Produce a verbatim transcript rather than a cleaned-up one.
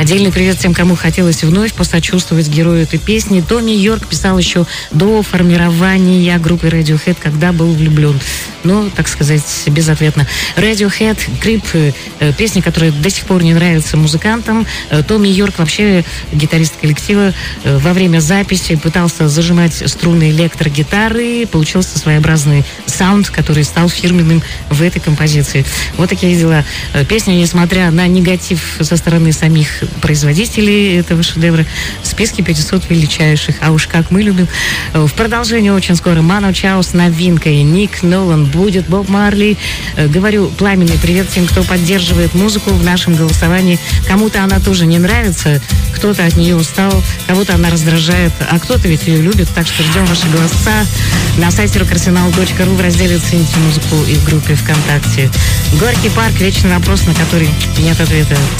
Отдельный привет тем, кому хотелось вновь посочувствовать герою этой песни. Томми Йорк писал еще до формирования группы Radiohead, когда был влюблен. Ну, так сказать, безответно. Radiohead, Creep, э, песня, которая до сих пор не нравится музыкантам. Э, Томми Йорк, вообще гитарист коллектива, э, во время записи пытался зажимать струны электрогитары. Получился своеобразный саунд, который стал фирменным в этой композиции. Вот такие дела. Э, песня, несмотря на негатив со стороны самих производителей этого шедевра, в списке пятисот величайших. А уж как мы любим. Э, в продолжении очень скоро Ману Чао с новинкой. Ник Нолан, будет Боб Марли. Э, говорю пламенный привет тем, кто поддерживает музыку в нашем голосовании. Кому-то она тоже не нравится, кто-то от нее устал, кого-то она раздражает, а кто-то ведь ее любит. Так что ждем ваши голоса на сайте рок-арсенал точка ру в разделе «Цените музыку» и в группе ВКонтакте. Горький парк, вечный вопрос, на который нет ответа.